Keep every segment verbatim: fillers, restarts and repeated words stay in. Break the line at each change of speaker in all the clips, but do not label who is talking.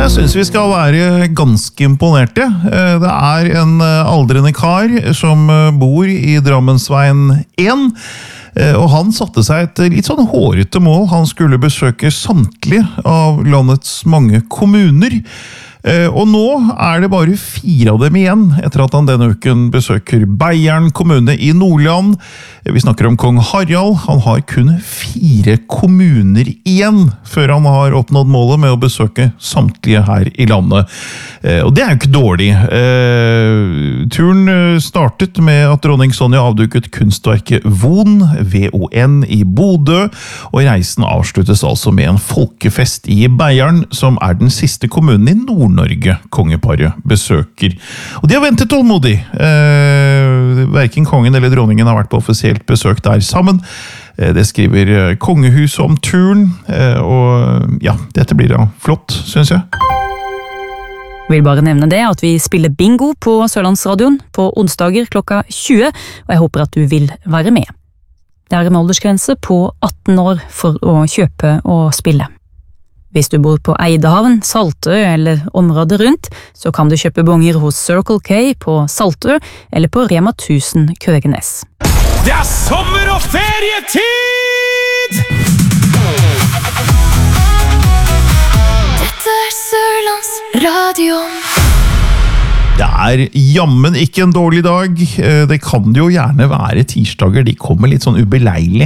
Jeg synes vi skal være ganske imponerte. Det er en aldrende kar som bor i Drammensveien én, og han satte seg et litt sånn hårete mål. Han skulle besøke samtlige av landets mange kommuner, og nå er det bare fire av dem igjen etter at han denne uken besøker Beiarn kommune i Nordland. Vi snakker om kong Harald. Han har kun fire kommuner igjen før han har oppnådd målet med å besøke samtlige her i landet. Og det er jo ikke dårlig. Turen startet med at dronning Sonja avduket kunstverket Von, V O N i Bodø, og reisen avsluttes altså med en folkefest i Beiarn, som er den siste kommunen i Nord-Norge kongeparet besøker. Og de har ventet tålmodig. Eh, hverken kongen eller dronningen har vært på offisielt besøk der sammen. Eh, det skriver kongehuset om turen, eh, og ja, dette blir da flott, synes jeg.
Jeg vil bare nevne det at vi spiller bingo på Sørlandsradioen på onsdager klokka tjue, og jeg håper at du vil være med. Det er en aldersgrense på atten år for å kjøpe og spille. Hvis du bor på Eidehavn, Saltø eller området rundt, så kan du kjøpe bonger hos Circle K på Saltø eller på Rema tusen Køgenes.
Det er sommer og ferietid!
Dette er Sørlandsradioen.
Det er jammen ikke en dårlig dag. Det kan jo gjerne være tirsdager. De kommer litt sånn ubeleilig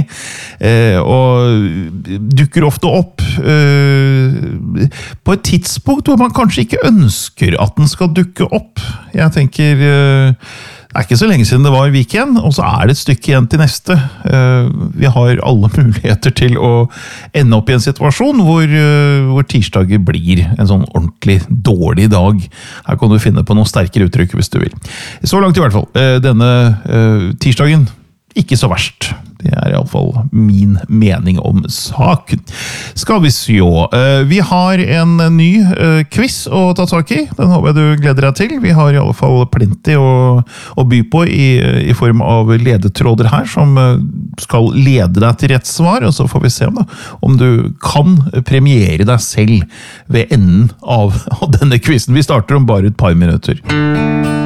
og dukker ofte opp på et tidspunkt hvor man kanskje ikke ønsker at den skal dukke opp. Jeg tenker, det er ikke så lenge siden det var weekend, og så er det et stykke igjen til neste. Vi har alle muligheter til å ende opp i en situasjon hvor, hvor tirsdager blir en sånn ordentlig dårlig dag. Her kan du finne på noen sterkere uttrykk hvis du vil. Så langt i hvert fall. Denne tirsdagen, ikke så verst. Det er i alle fall min mening om saken. Skal vi se. Vi har en ny quiz å ta tak i. Den håper jeg du gleder deg til. Vi har i alle fall plenty å, å by på i, i form av ledetråder her, som skal lede deg til rett svar, og så får vi se da, om du kan premiere deg selv ved enden av, av denne quizen. Vi starter om bare et par minutter.